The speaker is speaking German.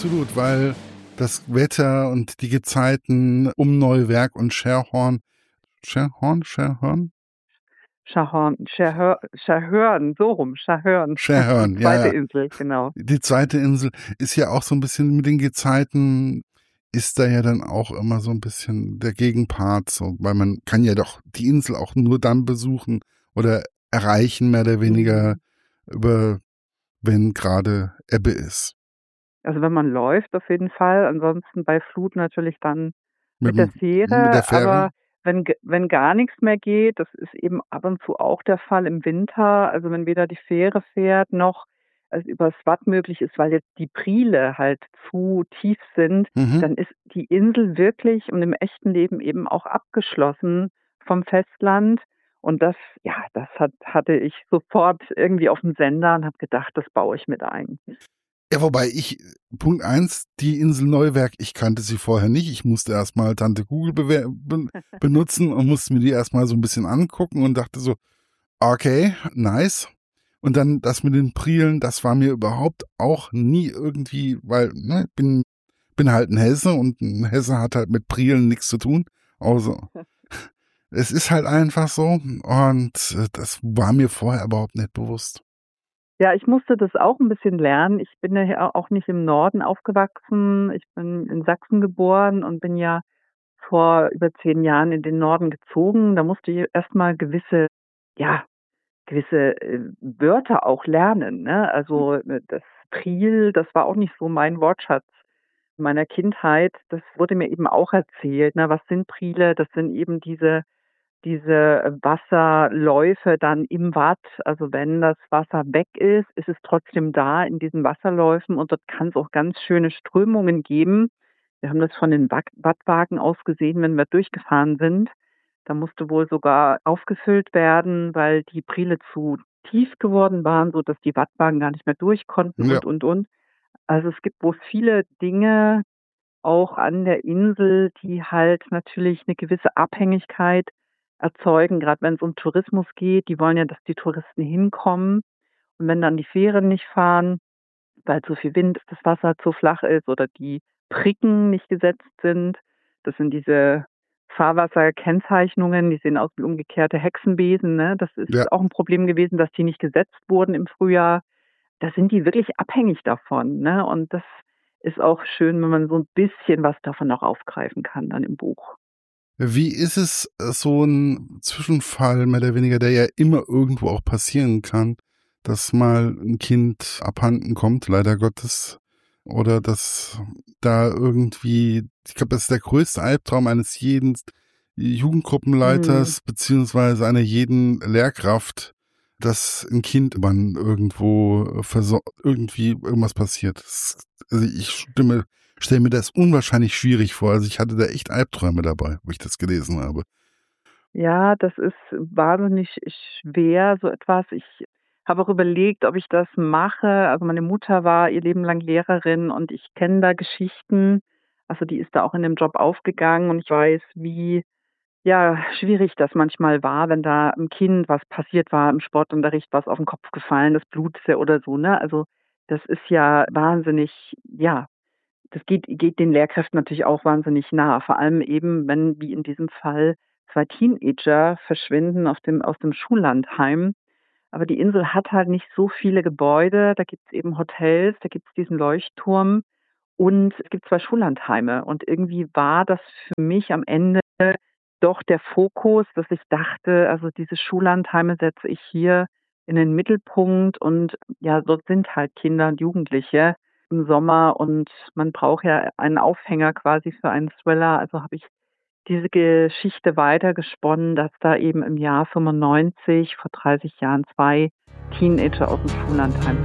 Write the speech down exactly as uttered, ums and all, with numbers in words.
absolut, weil das Wetter und die Gezeiten um Neuwerk und Scherhorn, Scherhorn, Scherhorn? Schahorn, Scherhör, Scherhörn, so rum, Scherhörn. Die Scherhörn, ja, zweite ja. Insel, genau. Die zweite Insel ist ja auch so ein bisschen mit den Gezeiten, ist da ja dann auch immer so ein bisschen der Gegenpart, so, weil man kann ja doch die Insel auch nur dann besuchen oder erreichen, mehr oder weniger, Mhm. über, wenn gerade Ebbe ist. Also wenn man läuft, auf jeden Fall. Ansonsten bei Flut natürlich dann Mit, mit der dem- mit der Fähre. Fähre? Aber wenn, ge- wenn gar nichts mehr geht, das ist eben ab und zu auch der Fall im Winter, also wenn weder die Fähre fährt noch es übers Watt möglich ist, weil jetzt die Priele halt zu tief sind, Mhm. dann ist die Insel wirklich und im echten Leben eben auch abgeschlossen vom Festland. Und das, ja, das hat, hatte ich sofort irgendwie auf dem Sender und habe gedacht, das baue ich mit ein. Ja, wobei ich, Punkt eins, die Insel Neuwerk, ich kannte sie vorher nicht. Ich musste erstmal Tante Google bewer- ben- benutzen und musste mir die erstmal so ein bisschen angucken und dachte so, okay, nice. Und dann das mit den Prielen, das war mir überhaupt auch nie irgendwie, weil, ne, bin, bin halt ein Hesse und ein Hesse hat halt mit Prielen nichts zu tun. Also, es ist halt einfach so und äh, das war mir vorher überhaupt nicht bewusst. Ja, ich musste das auch ein bisschen lernen. Ich bin ja hier auch nicht im Norden aufgewachsen. Ich bin in Sachsen geboren und bin ja vor über zehn Jahren in den Norden gezogen. Da musste ich erst mal gewisse, ja, gewisse, äh, Wörter auch lernen, ne? Also, äh, das Priel, das war auch nicht so mein Wortschatz meiner Kindheit. Das wurde mir eben auch erzählt, ne? Was sind Priele? Das sind eben diese diese Wasserläufe dann im Watt, also wenn das Wasser weg ist, ist es trotzdem da in diesen Wasserläufen und dort kann es auch ganz schöne Strömungen geben. Wir haben das von den Watt Wattwagen aus gesehen, wenn wir durchgefahren sind. Da musste wohl sogar aufgefüllt werden, weil die Priele zu tief geworden waren, sodass die Wattwagen gar nicht mehr durch konnten Ja, und, und, und. Also es gibt wohl viele Dinge auch an der Insel, die halt natürlich eine gewisse Abhängigkeit erzeugen, gerade wenn es um Tourismus geht. Die wollen ja, dass die Touristen hinkommen. Und wenn dann die Fähren nicht fahren, weil zu viel Wind ist, das Wasser zu flach ist oder die Pricken nicht gesetzt sind, das sind diese Fahrwasserkennzeichnungen, die sehen aus wie umgekehrte Hexenbesen, ne? Das ja. ist auch ein Problem gewesen, dass die nicht gesetzt wurden im Frühjahr. Da sind die wirklich abhängig davon, ne? Und das ist auch schön, wenn man so ein bisschen was davon noch aufgreifen kann dann im Buch. Wie ist es, äh, so ein Zwischenfall, mehr oder weniger, der ja immer irgendwo auch passieren kann, dass mal ein Kind abhanden kommt, leider Gottes, oder dass da irgendwie, ich glaube, das ist der größte Albtraum eines jeden Mhm. Jugendgruppenleiters beziehungsweise einer jeden Lehrkraft, dass ein Kind man irgendwo verso irgendwie irgendwas passiert. Das, also ich stimme stelle mir das unwahrscheinlich schwierig vor. Also ich hatte da echt Albträume dabei, wo ich das gelesen habe. Ja, das ist wahnsinnig schwer, so etwas. Ich habe auch überlegt, ob ich das mache. Also, meine Mutter war ihr Leben lang Lehrerin und ich kenne da Geschichten. Also, die ist da auch in dem Job aufgegangen und ich weiß, wie, ja, schwierig das manchmal war, wenn da 'm Kind was passiert war im Sportunterricht, was auf den Kopf gefallen, das blutete oder so, ne? Also, das ist ja wahnsinnig, ja, das geht geht den Lehrkräften natürlich auch wahnsinnig nah. Vor allem eben, wenn, wie in diesem Fall, zwei Teenager verschwinden auf dem aus dem Schullandheim. Aber die Insel hat halt nicht so viele Gebäude. Da gibt's eben Hotels, da gibt's diesen Leuchtturm und es gibt zwei Schullandheime. Und irgendwie war das für mich am Ende doch der Fokus, dass ich dachte, also diese Schullandheime setze ich hier in den Mittelpunkt und ja, dort sind halt Kinder und Jugendliche im Sommer und man braucht ja einen Aufhänger quasi für einen Thriller. Also habe ich diese Geschichte weitergesponnen, dass da eben im Jahr fünfundneunzig, vor dreißig Jahren, zwei Teenager aus dem Schullandheim